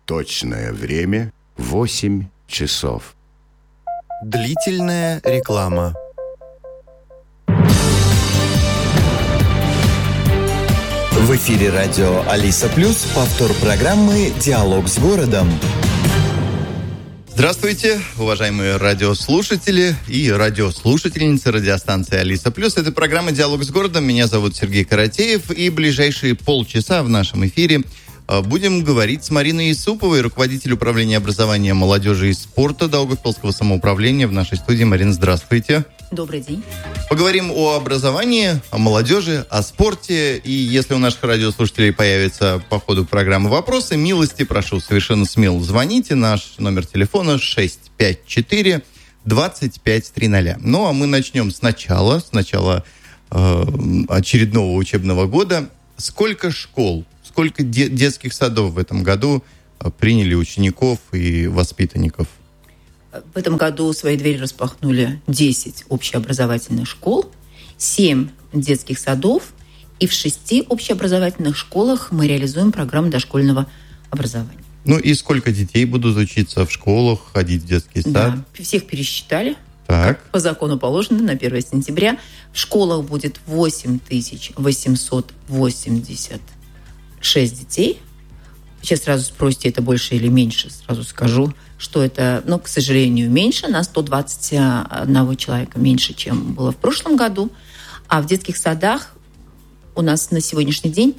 Точное время 8 часов. Длительная реклама. В эфире радио Алиса Плюс, повтор программы «Диалог с городом». Здравствуйте, уважаемые радиослушатели и радиослушательницы радиостанции Алиса Плюс. Это программа «Диалог с городом». Меня зовут Сергей Каратеев. И ближайшие полчаса в нашем эфире будем говорить с Мариной Исуповой, руководитель управления образования, молодежи и спорта Даугавпилского самоуправления в нашей студии. Марина, здравствуйте. Добрый день. Поговорим о образовании, о молодежи, о спорте. И если у наших радиослушателей появятся по ходу программы вопросы, милости прошу, совершенно смело звоните. Наш номер телефона 654-2530. Ну, а мы начнем сначала очередного учебного года. Сколько школ, сколько детских садов в этом году приняли учеников и воспитанников? В этом году свои двери распахнули 10 общеобразовательных школ, 7 детских садов, и в 6 общеобразовательных школах мы реализуем программу дошкольного образования. Ну и сколько детей будут учиться в школах, ходить в детский сад? Да, всех пересчитали. Так. По закону положено на 1 сентября. В школах будет 8886 детей. Сейчас сразу спросите, это больше или меньше. Сразу скажу, что это, к сожалению, меньше, на 121 человека меньше, чем было в прошлом году. А в детских садах у нас на сегодняшний день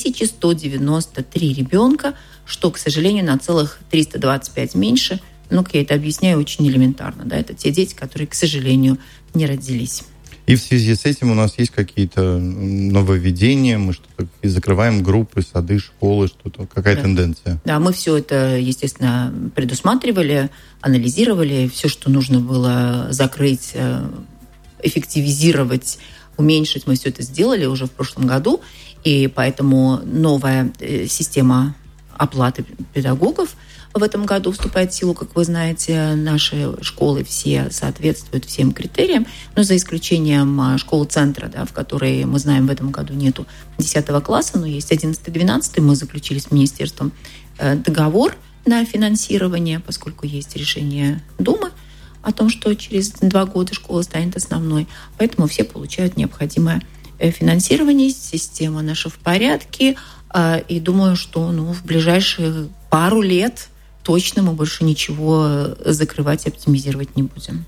3193 ребенка, что, к сожалению, на целых 325 меньше. Я это объясняю очень элементарно. Да? Это те дети, которые, к сожалению, не родились. И в связи с этим у нас есть какие-то нововведения, мы что-то закрываем группы, сады, школы, что-то, какая тенденция? Да, мы все это, естественно, предусматривали, анализировали, все, что нужно было закрыть, эффективизировать, уменьшить, мы все это сделали уже в прошлом году, и поэтому новая система оплаты педагогов в этом году вступает в силу. Как вы знаете, наши школы все соответствуют всем критериям, но за исключением школы-центра, в которой, мы знаем, в этом году нету 10 класса, но есть 11-12. Мы заключили с министерством договор на финансирование, поскольку есть решение Думы о том, что через 2 года школа станет основной. Поэтому все получают необходимое финансирование. Система наша в порядке. И думаю, что в ближайшие пару лет точно мы больше ничего закрывать и оптимизировать не будем.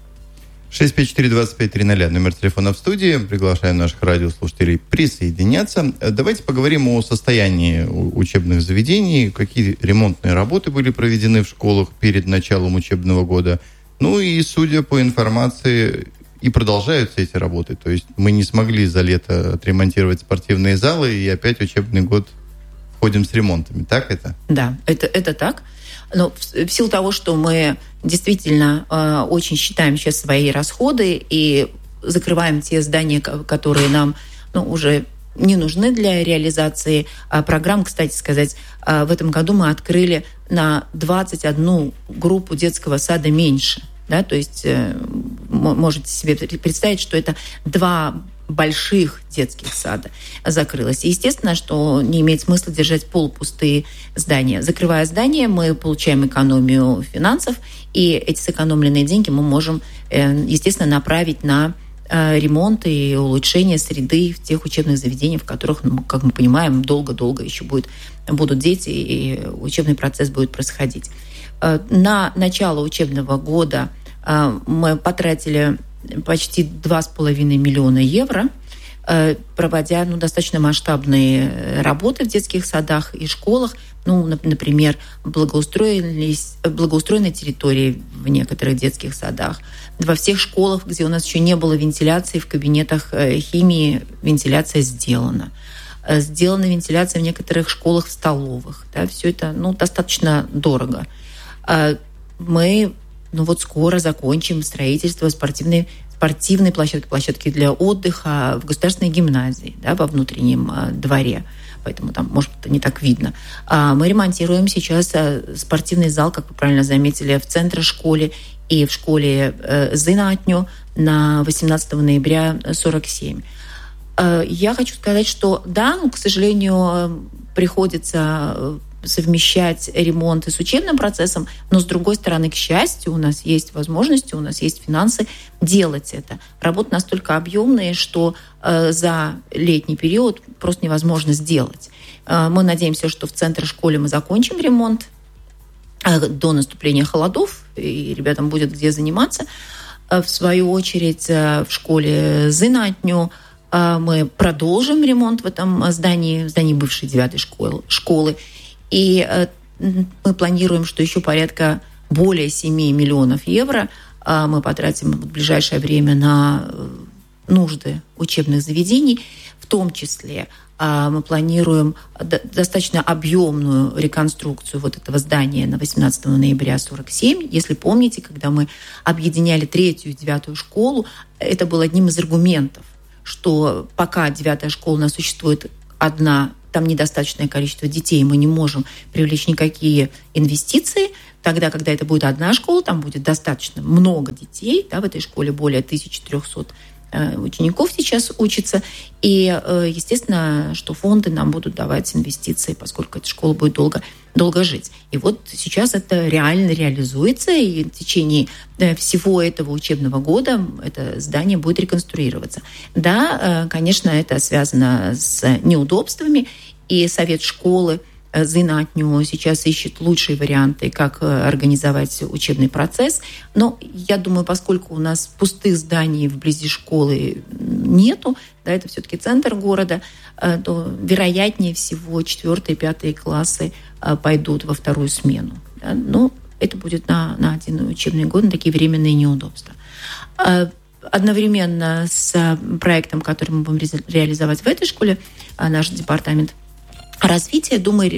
654-2530, номер телефона в студии. Приглашаем наших радиослушателей присоединяться. Давайте поговорим о состоянии учебных заведений, какие ремонтные работы были проведены в школах перед началом учебного года. И, судя по информации, и продолжаются эти работы. То есть мы не смогли за лето отремонтировать спортивные залы, и опять учебный год входим с ремонтами. Так это? Да, это так. Но в силу того, что мы действительно очень считаем сейчас свои расходы и закрываем те здания, которые нам уже не нужны для реализации программ. Кстати сказать, в этом году мы открыли на 21 группу детского сада меньше. Да? То есть можете себе представить, что это 2 больших детских сада закрылось. И естественно, что не имеет смысла держать полупустые здания. Закрывая здания, мы получаем экономию финансов, и эти сэкономленные деньги мы можем, естественно, направить на ремонт и улучшение среды в тех учебных заведениях, в которых, как мы понимаем, долго-долго еще будут дети, и учебный процесс будет происходить. На начало учебного года мы потратили почти 2,5 миллиона евро, проводя достаточно масштабные работы в детских садах и школах. Например, благоустроенные территории в некоторых детских садах. Во всех школах, где у нас еще не было вентиляции, в кабинетах химии вентиляция сделана. Сделана вентиляция в некоторых школах, в столовых. Да, все это достаточно дорого. Мы скоро закончим строительство спортивной площадки для отдыха в государственной гимназии, во внутреннем дворе. Поэтому там, может, это не так видно. Мы ремонтируем сейчас спортивный зал, как вы правильно заметили, в центре школы и в школе Зинатню на 18 ноября 47. Я хочу сказать, что да, к сожалению, приходится совмещать ремонты с учебным процессом, но, с другой стороны, к счастью, у нас есть возможности, у нас есть финансы делать это. Работы настолько объемные, что за летний период просто невозможно сделать. Мы надеемся, что в центр-школе мы закончим ремонт до наступления холодов, и ребятам будет где заниматься. В свою очередь, в школе Зынатню мы продолжим ремонт в этом здании бывшей 9-й школы. И мы планируем, что еще порядка более 7 миллионов евро мы потратим в ближайшее время на нужды учебных заведений. В том числе мы планируем достаточно объемную реконструкцию вот этого здания на 18 ноября 1947. Если помните, когда мы объединяли 3-ю и 9-ю школу, это был одним из аргументов, что пока 9-я школа у нас существует одна, там недостаточное количество детей, мы не можем привлечь никакие инвестиции. Тогда, когда это будет одна школа, там будет достаточно много детей. Да, в этой школе более 1300 учеников сейчас учатся. И, естественно, что фонды нам будут давать инвестиции, поскольку эта школа будет долго жить. И вот сейчас это реально реализуется, и в течение всего этого учебного года это здание будет реконструироваться. Да, конечно, это связано с неудобствами, и совет школы Зынатню сейчас ищет лучшие варианты, как организовать учебный процесс. Но я думаю, поскольку у нас пустых зданий вблизи школы нету, да, это все-таки центр города, то вероятнее всего 4-е, 5-е классы пойдут во вторую смену. Да. Но это будет на один учебный год, на такие временные неудобства. Одновременно с проектом, который мы будем реализовать в этой школе, наш департамент развития, думаю,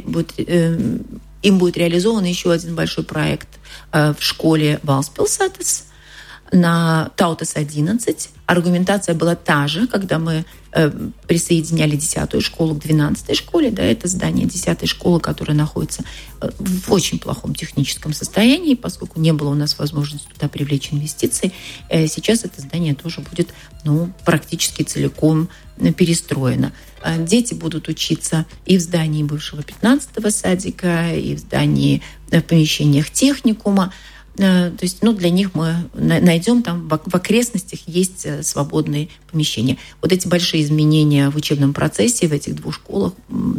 им будет реализован еще один большой проект в школе Валспилсатес на Таутас 11. Аргументация была та же, когда мы присоединяли 10-ю школу к 12-й школе. Да, это здание 10-й школы, которое находится в очень плохом техническом состоянии, поскольку не было у нас возможности туда привлечь инвестиции. Сейчас это здание тоже будет практически целиком перестроено. Дети будут учиться и в здании бывшего 15-го садика, и в здании, в помещениях техникума. То есть, для них мы найдем там в окрестностях есть свободные помещения. Вот эти большие изменения в учебном процессе в этих двух школах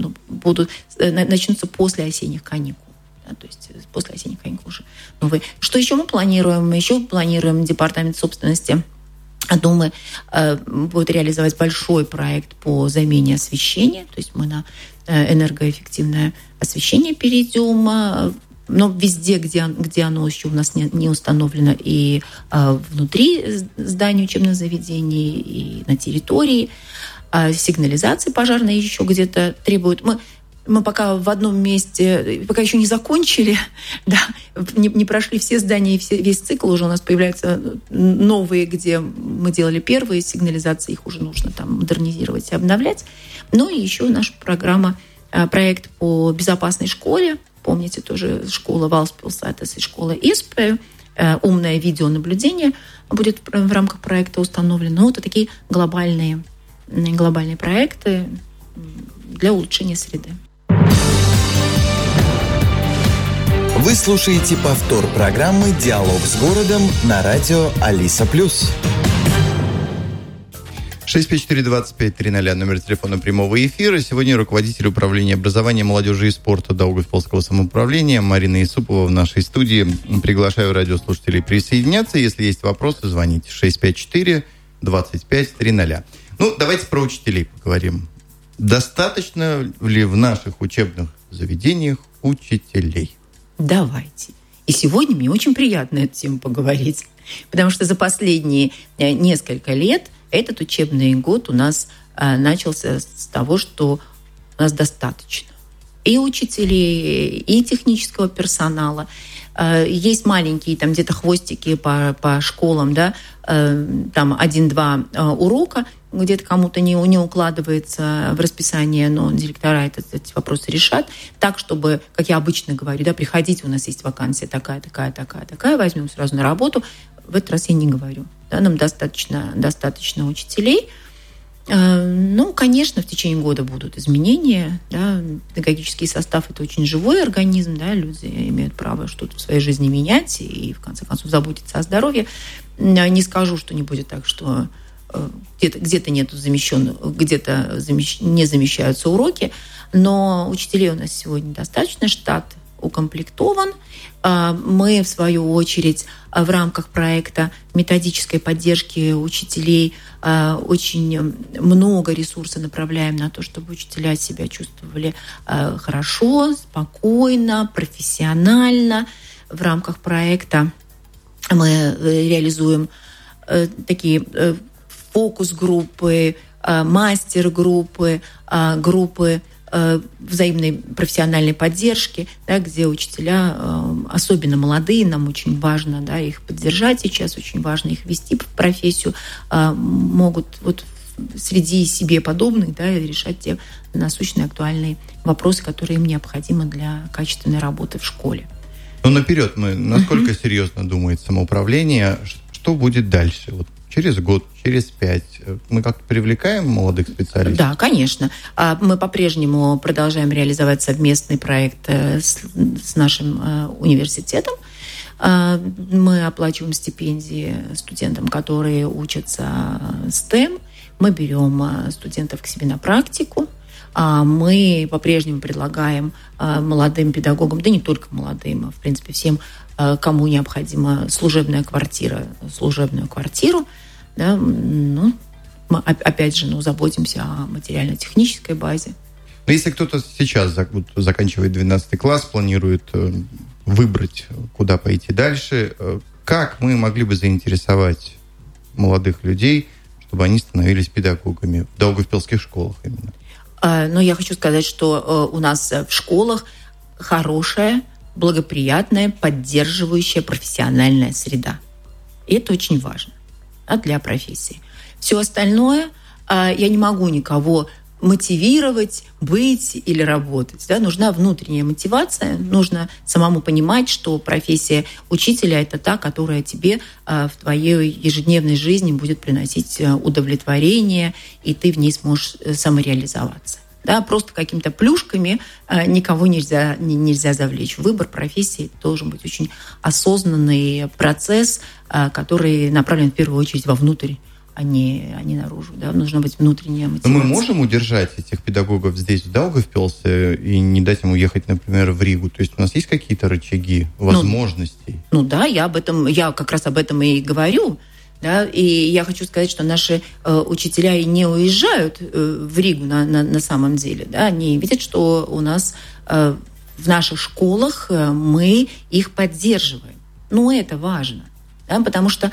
начнутся после осенних каникул. Да, то есть после осенних каникул уже новые. Что еще мы планируем? Мы еще планируем департамент собственности Думы будет реализовать большой проект по замене освещения. То есть мы на энергоэффективное освещение перейдем. Но везде, где оно еще у нас не установлено, и внутри здания учебных заведений, и на территории, сигнализации пожарной еще где-то требуют. Мы пока в одном месте, пока еще не закончили, да, не прошли все здания и весь цикл, уже у нас появляются новые, где мы делали первые сигнализации, их уже нужно там модернизировать и обновлять. Ну и еще наша программа, проект по безопасной школе. Помните, тоже школа Валспилсатес и школа ИСП. Умное видеонаблюдение будет в рамках проекта установлено. Это такие глобальные проекты для улучшения среды. Вы слушаете повтор программы «Диалог с городом» на радио Алиса+. 654-25-00, номер телефона прямого эфира. Сегодня руководитель управления образования, молодежи и спорта Даугавпилского самоуправления Марина Исупова в нашей студии. Приглашаю радиослушателей присоединяться. Если есть вопросы, звоните 654-25-00. Давайте про учителей поговорим. Достаточно ли в наших учебных заведениях учителей? Давайте. И сегодня мне очень приятно эту тему поговорить, потому что за последние несколько лет этот учебный год у нас начался с того, что у нас достаточно и учителей, и технического персонала. Есть маленькие там где-то хвостики по школам, да, там 1-2 урока, где-то кому-то не укладывается в расписание, но директора эти вопросы решат так, чтобы, как я обычно говорю, да, приходите, у нас есть вакансия такая, возьмем сразу на работу. В этот раз я не говорю. Да, нам достаточно учителей. Конечно, в течение года будут изменения. Да. Педагогический состав – это очень живой организм. Да. Люди имеют право что-то в своей жизни менять и, в конце концов, заботиться о здоровье. Не скажу, что не будет так, что где-то нету замещенных, где-то не замещаются уроки, но учителей у нас сегодня достаточно, штат укомплектован. Мы, в свою очередь, в рамках проекта методической поддержки учителей очень много ресурсов направляем на то, чтобы учителя себя чувствовали хорошо, спокойно, профессионально. В рамках проекта мы реализуем такие фокус-группы, мастер-группы, группы взаимной профессиональной поддержки, да, где учителя, особенно молодые, нам очень важно, да, их поддержать сейчас, очень важно их ввести в профессию, могут вот среди себе подобных, да, решать те насущные актуальные вопросы, которые им необходимы для качественной работы в школе. Наперед насколько серьезно думает самоуправление, что будет дальше? Вот через год, через 5 мы как-то привлекаем молодых специалистов? Да, конечно. Мы по-прежнему продолжаем реализовать совместный проект с нашим университетом. Мы оплачиваем стипендии студентам, которые учатся STEM. Мы берем студентов к себе на практику. Мы по-прежнему предлагаем молодым педагогам, да не только молодым, а в принципе всем, кому необходима служебную квартиру. Да, мы опять же заботимся о материально-технической базе. Но если кто-то сейчас заканчивает 12 класс, планирует выбрать, куда пойти дальше, как мы могли бы заинтересовать молодых людей, чтобы они становились педагогами в Даугавпилских школах именно? Но я хочу сказать, что у нас в школах хорошая, благоприятная, поддерживающая профессиональная среда. И это очень важно, да, для профессии. Все остальное я не могу никого мотивировать быть или работать. Да? Нужна внутренняя мотивация, нужно самому понимать, что профессия учителя – это та, которая тебе в твоей ежедневной жизни будет приносить удовлетворение, и ты в ней сможешь самореализоваться. Да? Просто какими-то плюшками никого нельзя завлечь. Выбор профессии должен быть очень осознанный процесс, который направлен в первую очередь вовнутрь, а не наружу. Да? Нужна быть внутренняя мотивация. Но мы можем удержать этих педагогов здесь, в Даугавпилсе, и не дать им уехать, например, в Ригу? То есть у нас есть какие-то рычаги, возможностей? Да, я как раз об этом и говорю. Да? И я хочу сказать, что наши учителя и не уезжают в Ригу на самом деле. Да? Они видят, что у нас в наших школах мы их поддерживаем. Это важно. Да? Потому что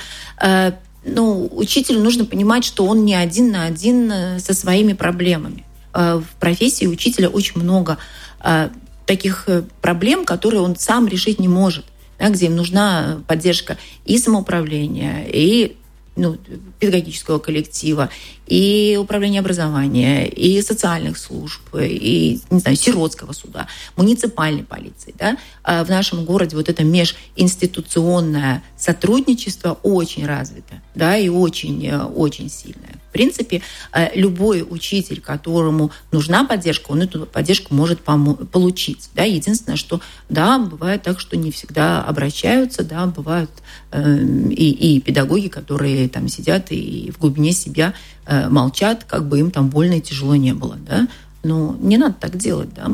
учителю нужно понимать, что он не один на один со своими проблемами. В профессии учителя очень много таких проблем, которые он сам решить не может, да, где им нужна поддержка и самоуправления, и педагогического коллектива, и управления образования, и социальных служб, и, сиротского суда, муниципальной полиции. Да? В нашем городе вот это межинституционное сотрудничество очень развито, да, и очень, очень сильное. В принципе, любой учитель, которому нужна поддержка, он эту поддержку может получить. Да? Единственное, что бывает так, что не всегда обращаются, да, бывают и педагоги, которые там сидят и в глубине себя молчат, как бы им там больно и тяжело не было. Да? Но не надо так делать. Да?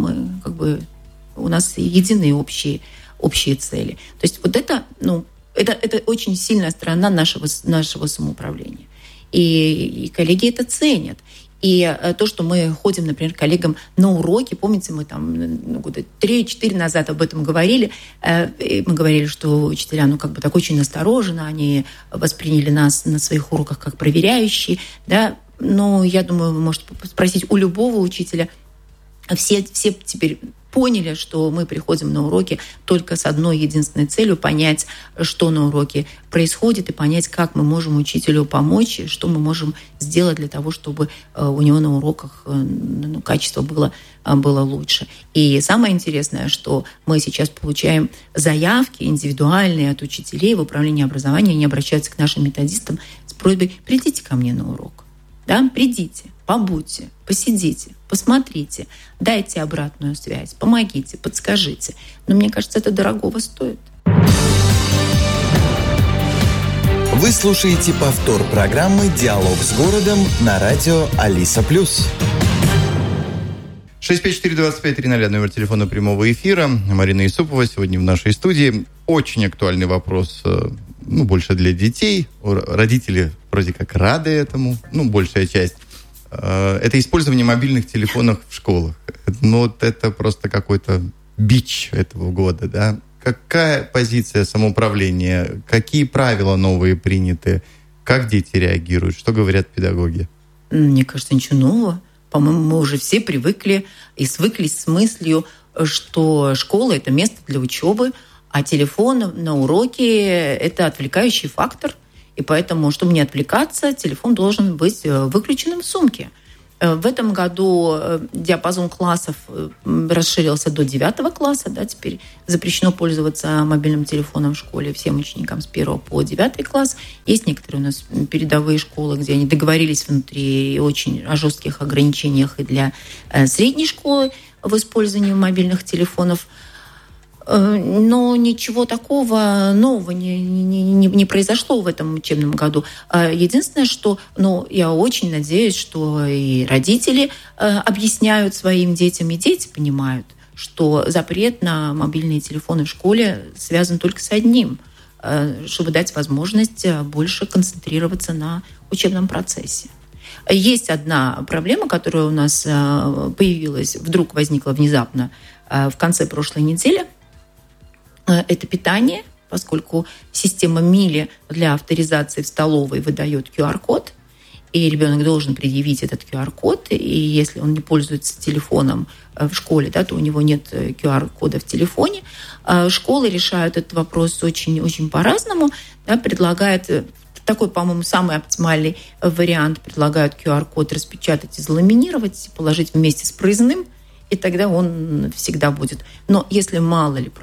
У нас единые общие цели. То есть вот это очень сильная сторона нашего самоуправления. И коллеги это ценят. И то, что мы ходим, например, к коллегам на уроки, помните, мы там года 3-4 назад об этом говорили, и мы говорили, что учителя, так очень настороженно, они восприняли нас на своих уроках как проверяющие, да, но я думаю, вы можете спросить у любого учителя, все теперь поняли, что мы приходим на уроки только с одной единственной целью – понять, что на уроке происходит, и понять, как мы можем учителю помочь, что мы можем сделать для того, чтобы у него на уроках качество было лучше. И самое интересное, что мы сейчас получаем заявки индивидуальные от учителей в управлении образования, они обращаются к нашим методистам с просьбой: придите ко мне на урок. Да? Придите, побудьте, посидите, посмотрите, дайте обратную связь, помогите, подскажите. Но мне кажется, это дорогого стоит. Вы слушаете повтор программы «Диалог с городом» на радио Алиса+. 654-25-00, номер телефона прямого эфира. Марина Исупова сегодня в нашей студии. Очень актуальный вопрос, больше для детей. Родители вроде как рады этому, большая часть. Это использование мобильных телефонов в школах. Это просто какой-то бич этого года, да? Какая позиция самоуправления? Какие правила новые приняты? Как дети реагируют? Что говорят педагоги? Мне кажется, ничего нового. По-моему, мы уже все привыкли и свыклись с мыслью, что школа – это место для учебы, а телефон на уроке – это отвлекающий фактор. И поэтому, чтобы не отвлекаться, телефон должен быть выключенным в сумке. В этом году диапазон классов расширился до 9 класса. Да, теперь запрещено пользоваться мобильным телефоном в школе всем ученикам с 1 по 9 класс. Есть некоторые у нас передовые школы, где они договорились внутри очень о жестких ограничениях и для средней школы в использовании мобильных телефонов. Но ничего такого нового не произошло в этом учебном году. Единственное, что я очень надеюсь, что и родители объясняют своим детям, и дети понимают, что запрет на мобильные телефоны в школе связан только с одним, чтобы дать возможность больше концентрироваться на учебном процессе. Есть одна проблема, которая у нас появилась, вдруг возникла внезапно в конце прошлой недели. Это питание, поскольку система Мили для авторизации в столовой выдает QR-код, и ребенок должен предъявить этот QR-код, и если он не пользуется телефоном в школе, да, то у него нет QR-кода в телефоне. Школы решают этот вопрос очень по-разному, да, предлагают такой, по-моему, самый оптимальный вариант, предлагают QR-код распечатать и заламинировать, положить вместе с проездным, и тогда он всегда будет. Но если мало ли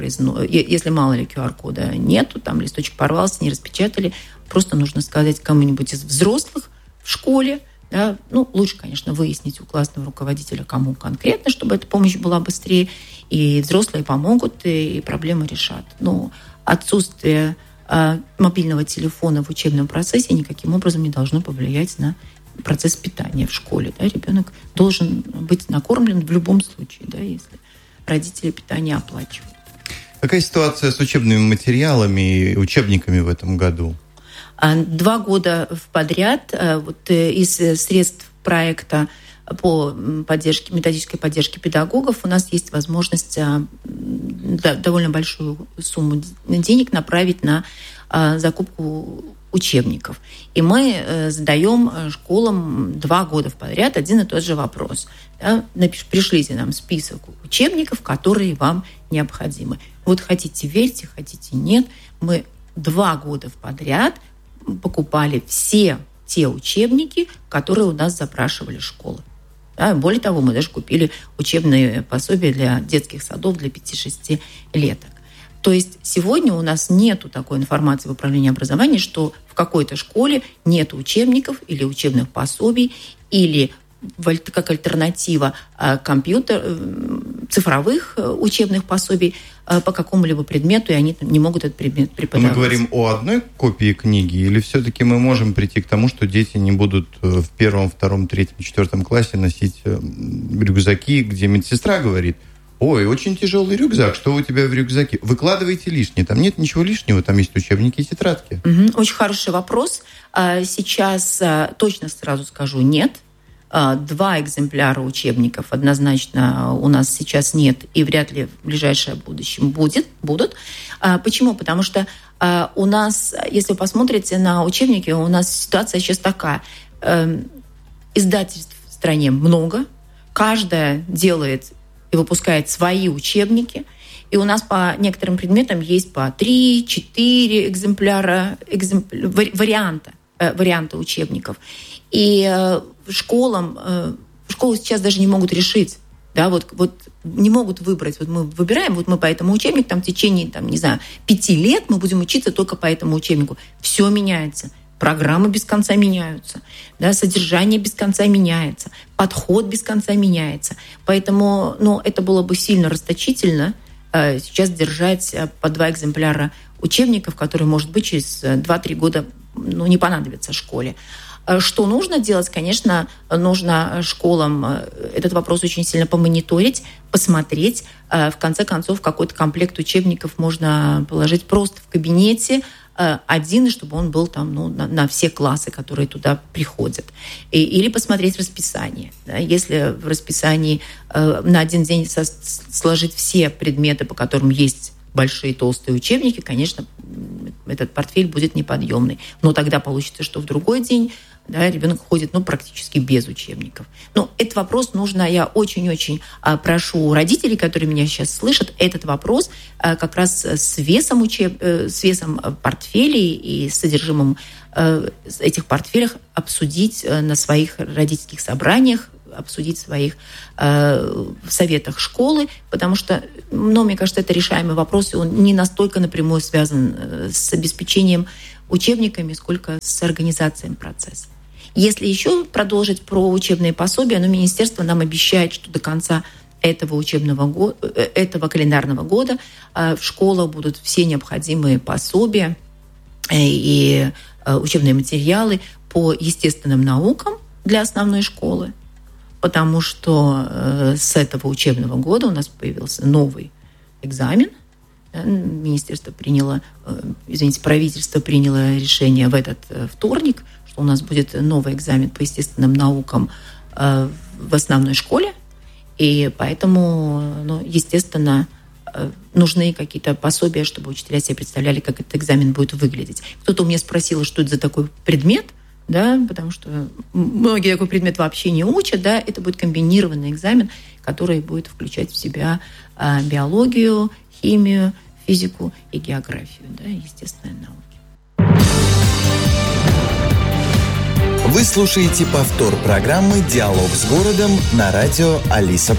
QR-кода нету, там листочек порвался, не распечатали, просто нужно сказать кому-нибудь из взрослых в школе. Да, лучше, конечно, выяснить у классного руководителя, кому конкретно, чтобы эта помощь была быстрее. И взрослые помогут, и проблему решат. Но отсутствие мобильного телефона в учебном процессе никаким образом не должно повлиять на процесс питания в школе. Да? Ребенок должен быть накормлен в любом случае, да, если родители питание оплачивают. Какая ситуация с учебными материалами и учебниками в этом году? 2 года подряд из средств проекта по методической поддержке педагогов у нас есть возможность довольно большую сумму денег направить на закупку учебников. И мы задаем школам 2 года подряд один и тот же вопрос. Да? Пришлите нам список учебников, которые вам необходимы. Вот хотите верьте, хотите нет. Мы 2 года подряд покупали все те учебники, которые у нас запрашивали школы. Да? Более того, мы даже купили учебные пособия для детских садов для 5-6-леток. То есть сегодня у нас нету такой информации в управлении образования, что в какой-то школе нет учебников или учебных пособий, или как альтернатива цифровых учебных пособий по какому-либо предмету, и они не могут этот предмет преподавать. Мы говорим о одной копии книги, или все-таки мы можем прийти к тому, что дети не будут в 1, 2, 3, 4 классе носить рюкзаки, где медсестра говорит: ой, очень тяжелый рюкзак, что у тебя в рюкзаке? Выкладывайте лишнее. Там нет ничего лишнего, там есть учебники и тетрадки. Очень хороший вопрос. Сейчас точно сразу скажу нет. 2 экземпляра учебников однозначно у нас сейчас нет, и вряд ли в ближайшее будущем будут. Почему? Потому что у нас, если вы посмотрите на учебники, у нас ситуация сейчас такая. Издательств в стране много, каждая делает и выпускает свои учебники. И у нас по некоторым предметам есть по 3-4 экземпляра варианта учебников. И школы сейчас даже не могут решить. Да, вот не могут выбрать. Вот мы выбираем, вот мы по этому учебнику в течение 5 лет мы будем учиться только по этому учебнику. Все меняется. программы без конца меняются, да, содержание без конца меняется, подход без конца меняется. Поэтому это было бы сильно расточительно сейчас держать по 2 экземпляра учебников, которые, может быть, через 2-3 года не понадобятся школе. Что нужно делать? Конечно, нужно школам этот вопрос очень сильно помониторить, посмотреть. В конце концов, какой-то комплект учебников можно положить просто в кабинете, один, чтобы он был там на все классы, которые туда приходят. Или посмотреть расписание. Да? Если в расписании на один день сложить все предметы, по которым есть большие толстые учебники, конечно, этот портфель будет неподъемный. Но тогда получится, что в другой день ребенок ходит практически без учебников. Этот вопрос нужно, я очень-очень прошу родителей, которые меня сейчас слышат, этот вопрос как раз с весом портфелей и с содержимым этих портфелях обсудить на своих родительских собраниях, обсудить в своих советах школы, потому что, мне кажется, это решаемый вопрос, и он не настолько напрямую связан с обеспечением учебниками, сколько с организацией процесса. Если еще продолжить про учебные пособия, министерство нам обещает, что до конца этого календарного года в школах будут все необходимые пособия и учебные материалы по естественным наукам для основной школы, потому что с этого учебного года у нас появился новый экзамен. Правительство приняло решение в этот вторник, что у нас будет новый экзамен по естественным наукам в основной школе, и поэтому, естественно, нужны какие-то пособия, чтобы учителя себе представляли, как этот экзамен будет выглядеть. Кто-то у меня спросил, что это за такой предмет, да, потому что многие такой предмет вообще не учат, да, это будет комбинированный экзамен, который будет включать в себя биологию, химию, физику и географию, да, естественные науки. Вы слушаете повтор программы «Диалог с городом» на радио Алиса+.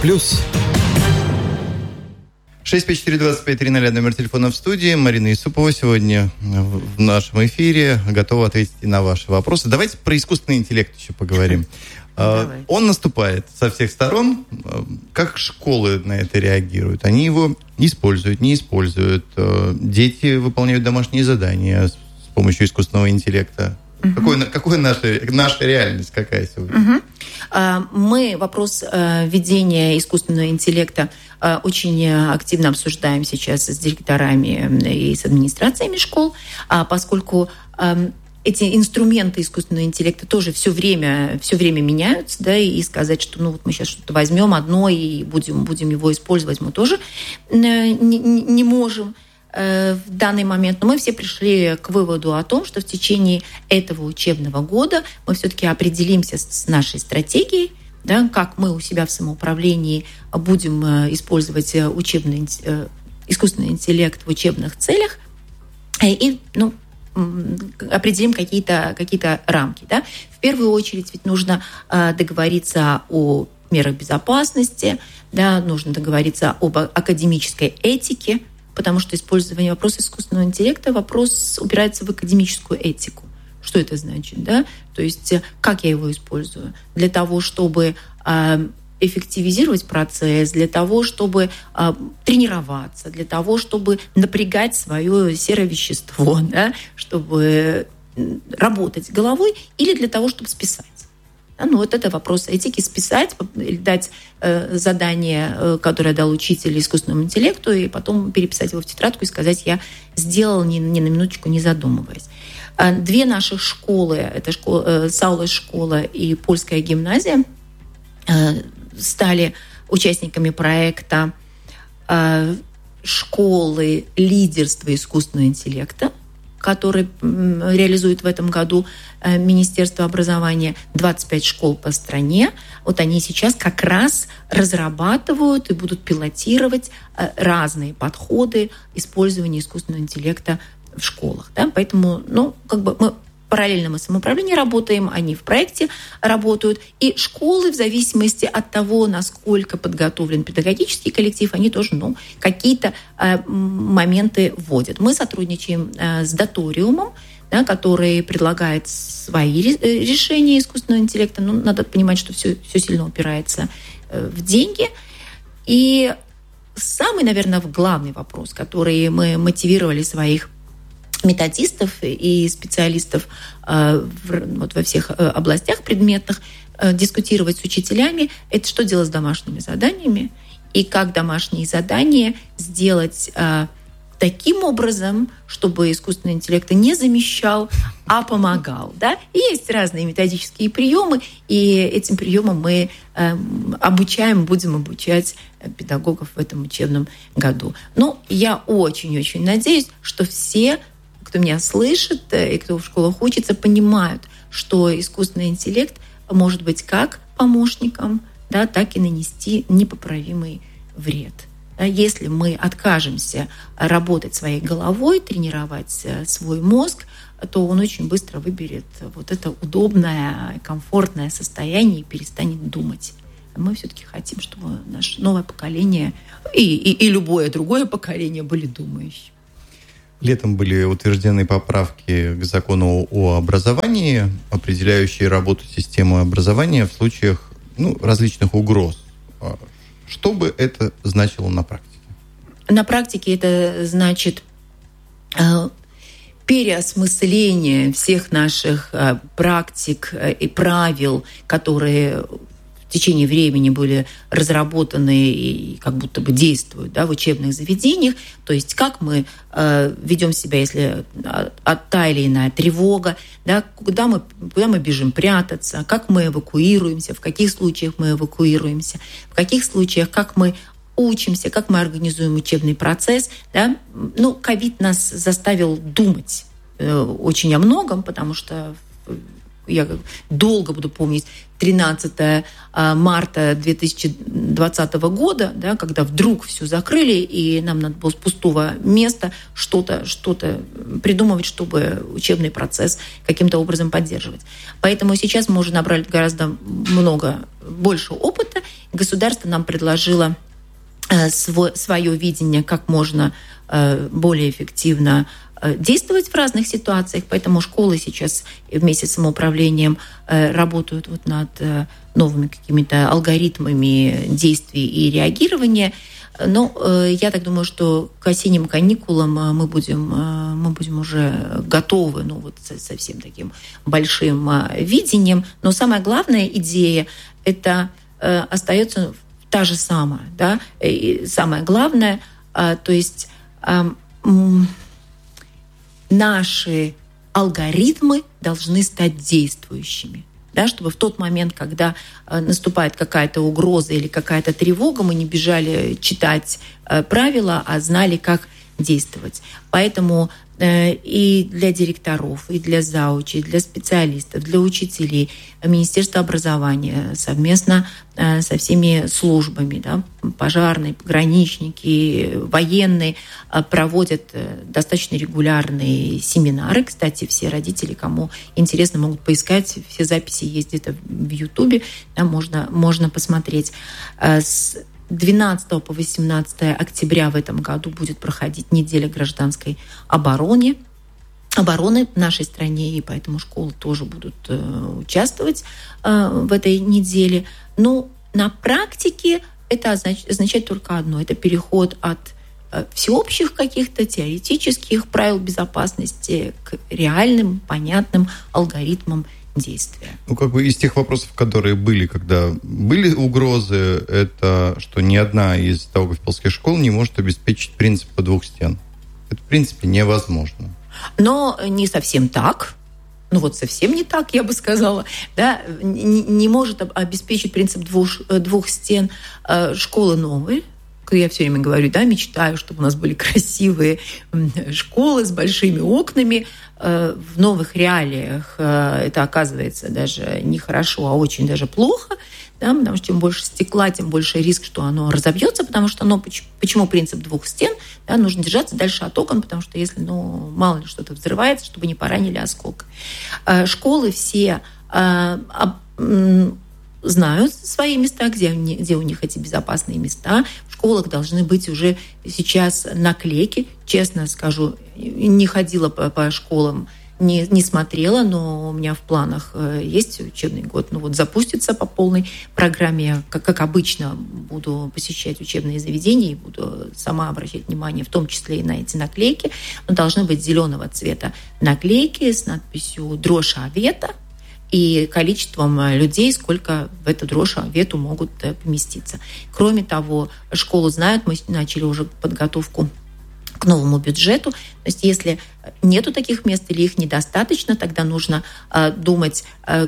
654-2530, номер телефона в студии. Марина Юсупова сегодня в нашем эфире готова ответить и на ваши вопросы. Давайте про искусственный интеллект еще поговорим. Давай. Он наступает со всех сторон. Как школы на это реагируют? Они его используют, не используют? Дети выполняют домашние задания с помощью искусственного интеллекта? Какая наша реальность, какая сегодня? Мы вопрос введения искусственного интеллекта очень активно обсуждаем сейчас с директорами и с администрациями школ, поскольку эти инструменты искусственного интеллекта тоже все время меняются, да, и сказать, что мы сейчас что-то возьмем одно и будем его использовать, мы тоже не можем в данный момент. Но мы все пришли к выводу о том, что в течение этого учебного года мы все-таки определимся с нашей стратегией, да, как мы у себя в самоуправлении будем использовать искусственный интеллект в учебных целях, и определим какие-то рамки. Да. В первую очередь ведь нужно договориться о мерах безопасности, да, нужно договориться об академической этике, потому что вопрос искусственного интеллекта, вопрос упирается в академическую этику. Что это значит? Да? То есть как я его использую? Для того, чтобы эффективизировать процесс, для того, чтобы тренироваться, для того, чтобы напрягать свое серое вещество, да? Чтобы работать головой, или для того, чтобы списать. Вот это вопрос этики, списать, дать задание, которое дал учитель искусственному интеллекту, и потом переписать его в тетрадку и сказать, я сделал ни на минуточку, не задумываясь. 2 наших школы, это Саулась школа и Польская гимназия, стали участниками проекта школы лидерства искусственного интеллекта, который реализует в этом году Министерство образования, 25 школ по стране. Вот они сейчас как раз разрабатывают и будут пилотировать разные подходы использования искусственного интеллекта в школах. Да? Поэтому, мы параллельно самоуправление работаем, они в проекте работают, и школы в зависимости от того, насколько подготовлен педагогический коллектив, они тоже какие-то моменты вводят. Мы сотрудничаем с Даториумом. да, который предлагает свои решения искусственного интеллекта. Ну, надо понимать, что все сильно упирается в деньги. И самый, наверное, главный вопрос, который мы мотивировали своих методистов и специалистов во всех областях предметных дискутировать с учителями, это что делать с домашними заданиями и как домашние задания сделать таким образом, чтобы искусственный интеллект не замещал, а помогал. Да? И есть разные методические приемы, и этим приемам мы будем обучать педагогов в этом учебном году. Но я очень-очень надеюсь, что все, кто меня слышит и кто в школах учится, понимают, что искусственный интеллект может быть как помощником, да, так и нанести непоправимый вред. Если мы откажемся работать своей головой, тренировать свой мозг, то он очень быстро выберет вот это удобное, комфортное состояние и перестанет думать. Мы все-таки хотим, чтобы наше новое поколение и любое другое поколение были думающими. Летом были утверждены поправки к закону о образовании, определяющие работу системы образования в случаях различных угроз. Что бы это значило на практике? На практике это значит переосмысление всех наших практик и правил, которые в течение времени были разработаны и как будто бы действуют, да, в учебных заведениях. То есть как мы ведем себя, если та или иная тревога, да, куда мы бежим прятаться, как мы эвакуируемся, в каких случаях мы эвакуируемся, в каких случаях, как мы учимся, как мы организуем учебный процесс. Да. Ковид нас заставил думать очень о многом, потому что я долго буду помнить 13 марта 2020 года, да, когда вдруг все закрыли, и нам надо было с пустого места что-то придумывать, чтобы учебный процесс каким-то образом поддерживать. Поэтому сейчас мы уже набрали гораздо больше опыта. Государство нам предложило свое видение, как можно более эффективно действовать в разных ситуациях, поэтому школы сейчас вместе с самоуправлением работают над новыми какими-то алгоритмами действий и реагирования. Но я так думаю, что к осенним каникулам мы будем уже готовы, со всем таким большим видением. Но самая главная идея – это остается та же самая, да, и самое главное, то есть наши алгоритмы должны стать действующими, да, чтобы в тот момент, когда наступает какая-то угроза или какая-то тревога, мы не бежали читать правила, а знали, как действовать. Поэтому и для директоров, и для заучей, и для специалистов, для учителей Министерство образования совместно со всеми службами, да, пожарные, пограничники, военные проводят достаточно регулярные семинары. Кстати, все родители, кому интересно, могут поискать. Все записи есть где-то в Ютубе, да, можно посмотреть. С 12 по 18 октября в этом году будет проходить неделя гражданской обороны в нашей стране, и поэтому школы тоже будут участвовать в этой неделе. Но на практике это означает только одно. Это переход от всеобщих каких-то теоретических правил безопасности к реальным, понятным алгоритмам действия. Из тех вопросов, которые были, когда были угрозы, это что ни одна из даугавпилских школ не может обеспечить принцип двух стен. Это, в принципе, невозможно. Но не совсем так. Совсем не так, я бы сказала. Да? Не может обеспечить принцип двух стен школы новые. Я все время говорю, да, мечтаю, чтобы у нас были красивые школы с большими окнами. В новых реалиях это оказывается даже не хорошо, а очень даже плохо, да, потому что чем больше стекла, тем больше риск, что оно разобьется, потому что почему принцип двух стен? Да, нужно держаться дальше от окон, потому что если, мало ли что-то взрывается, чтобы не поранили осколком. Школы все знают свои места, где у них эти безопасные места. В школах должны быть уже сейчас наклейки. Честно скажу, не ходила по школам не смотрела, но у меня в планах есть учебный год. Запустится по полной программе. Я, как обычно, буду посещать учебные заведения и буду сама обращать внимание, в том числе и на эти наклейки. Но должны быть зеленого цвета наклейки с надписью «Дрожь Авета» и количеством людей, сколько в эту дрожь Авету могут поместиться. Кроме того, школу знают, мы начали уже подготовку к новому бюджету. То есть если нету таких мест или их недостаточно, тогда нужно думать,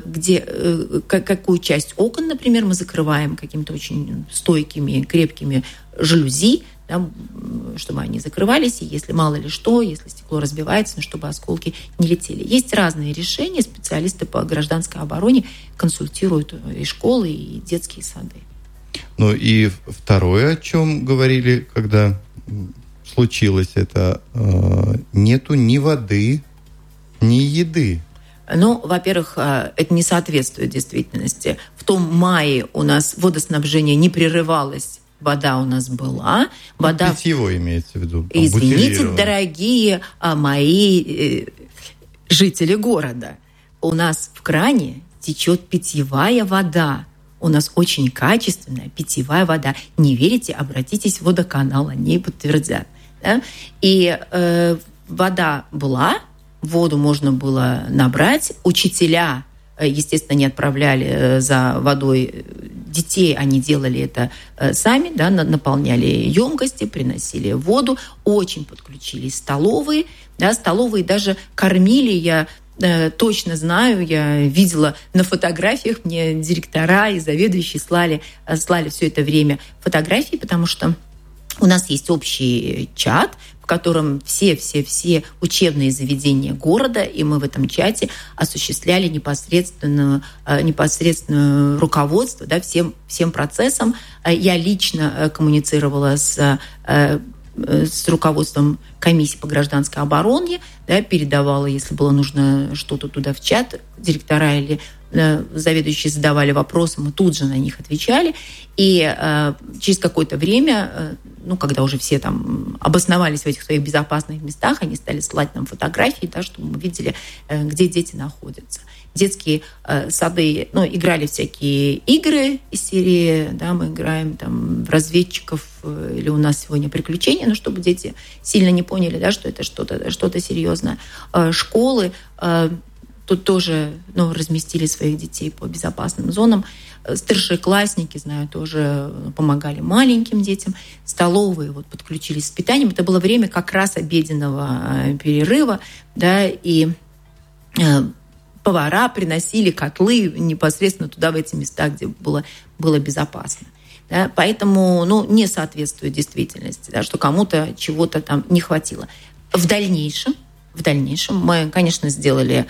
какую часть окон, например, мы закрываем какими-то очень стойкими, крепкими жалюзи, да, чтобы они закрывались, и если мало ли что, если стекло разбивается, чтобы осколки не летели. Есть разные решения. Специалисты по гражданской обороне консультируют и школы, и детские сады. Ну и второе, о чем говорили, когда случилось это, нету ни воды, ни еды. Ну, во-первых, это не соответствует действительности. В том мае у нас водоснабжение не прерывалось, вода у нас была. Вода... Питьевой имеется в виду. Извините, дорогие мои жители города, у нас в кране течет питьевая вода. У нас очень качественная питьевая вода. Не верите, обратитесь в водоканал, они подтвердят. Да? И вода была, воду можно было набрать. Учителя, естественно, не отправляли за водой детей, они делали это сами, да, наполняли емкости, приносили воду. Очень подключились столовые. Да, столовые даже кормили, я точно знаю, я видела на фотографиях, мне директора и заведующие слали все это время фотографии, потому что у нас есть общий чат, в котором все учебные заведения города, и мы в этом чате осуществляли непосредственное руководство, да, всем процессом. Я лично коммуницировала с руководством комиссии по гражданской обороне, да, передавала, если было нужно что-то туда в чат, директора или заведующие задавали вопросы, мы тут же на них отвечали. И через какое-то время, когда уже все там обосновались в этих своих безопасных местах, они стали слать нам фотографии, да, чтобы мы видели, где дети находятся. Детские сады, играли всякие игры из серии, да, мы играем там в разведчиков, или у нас сегодня приключения, чтобы дети сильно не поняли, да, что это что-то серьезное. Школы тут тоже разместили своих детей по безопасным зонам. Старшеклассники, знаю, тоже помогали маленьким детям. Столовые подключились с питанием. Это было время как раз обеденного перерыва, да, и повара приносили котлы непосредственно туда, в эти места, где было безопасно. Да, поэтому не соответствует действительности, да, что кому-то чего-то там не хватило. В дальнейшем мы, конечно, сделали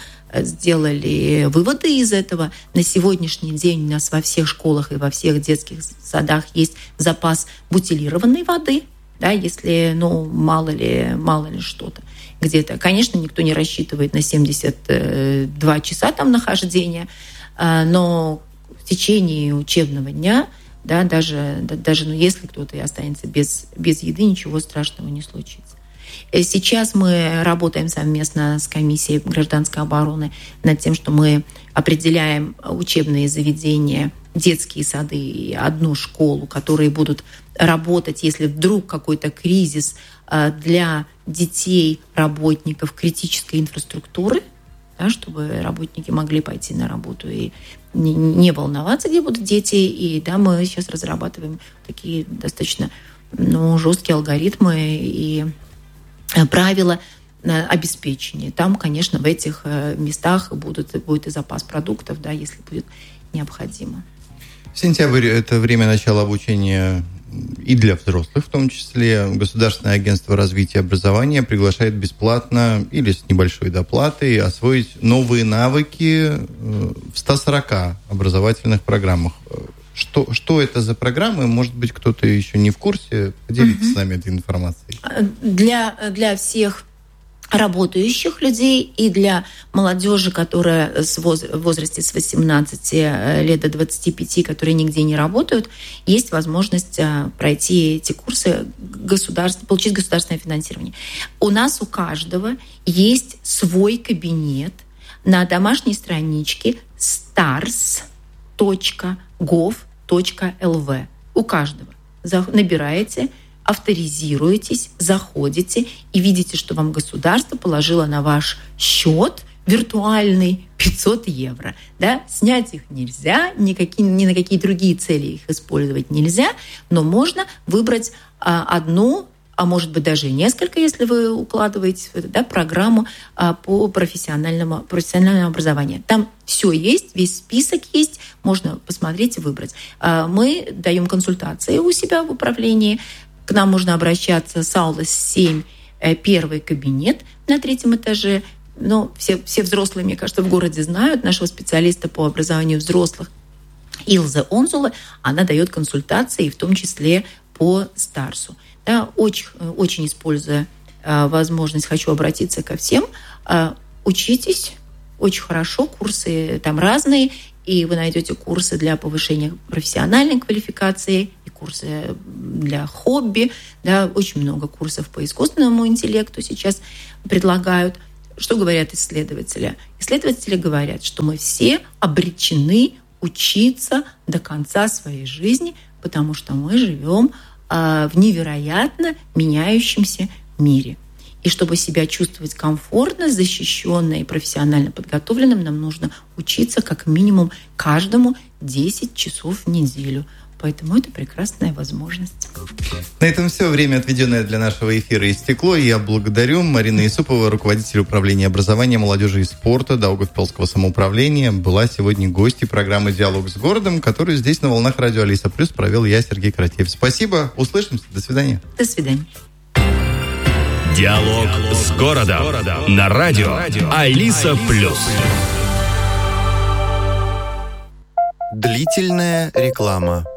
выводы из этого. На сегодняшний день у нас во всех школах и во всех детских садах есть запас бутилированной воды, да, если, мало ли что-то где-то. Конечно, никто не рассчитывает на 72 часа там нахождения, но в течение учебного дня, да, даже если кто-то и останется без еды, ничего страшного не случится. Сейчас мы работаем совместно с комиссией гражданской обороны над тем, что мы определяем учебные заведения, детские сады и одну школу, которые будут работать, если вдруг какой-то кризис для детей, работников критической инфраструктуры, да, чтобы работники могли пойти на работу и не волноваться, где будут дети. И да, мы сейчас разрабатываем такие достаточно жесткие алгоритмы и правила обеспечения. Там, конечно, в этих местах будет и запас продуктов, да, если будет необходимо. Сентябрь – это время начала обучения и для взрослых, в том числе. Государственное агентство развития образования приглашает бесплатно или с небольшой доплатой освоить новые навыки в 140 образовательных программах. Что это за программы? Может быть, кто-то еще не в курсе? Поделитесь с нами этой информацией. Для всех работающих людей и для молодежи, которая в возрасте с 18 лет до 25, которые нигде не работают, есть возможность пройти эти курсы, получить государственное финансирование. У нас у каждого есть свой кабинет на домашней страничке stars.gov.lv. У каждого. Набираете, авторизируетесь, заходите и видите, что вам государство положило на ваш счет виртуальный 500 евро. Да? Снять их нельзя, ни на какие другие цели их использовать нельзя, но можно выбрать одну, а может быть даже несколько, если вы укладываете в это, программу по профессиональному образованию. Там все есть, весь список есть, можно посмотреть и выбрать. Мы даем консультации у себя в управлении. К нам можно обращаться с Аулас 7, первый кабинет на 3-м этаже. Но все взрослые, мне кажется, в городе знают нашего специалиста по образованию взрослых Илза Онзула. Она дает консультации, в том числе по Старсу. Да, очень используя возможность, хочу обратиться ко всем. Учитесь, очень хорошо, курсы там разные, и вы найдете курсы для повышения профессиональной квалификации, и курсы для хобби, да, очень много курсов по искусственному интеллекту сейчас предлагают. Что говорят исследователи? Исследователи говорят, что мы все обречены учиться до конца своей жизни, потому что мы живем в невероятно меняющемся мире. И чтобы себя чувствовать комфортно, защищенно и профессионально подготовленным, нам нужно учиться как минимум каждому 10 часов в неделю. Поэтому это прекрасная возможность. На этом все. Время, отведенное для нашего эфира, истекло. Я благодарю Марину Исупова, руководитель управления образования, молодежи и спорта Даугавпилского самоуправления. Была сегодня гостьей программы «Диалог с городом», которую здесь на волнах радио Алиса Плюс провел я, Сергей Каратеев. Спасибо. Услышимся. До свидания. До свидания. «Диалог с городом» на радио Алиса Плюс. Длительная реклама.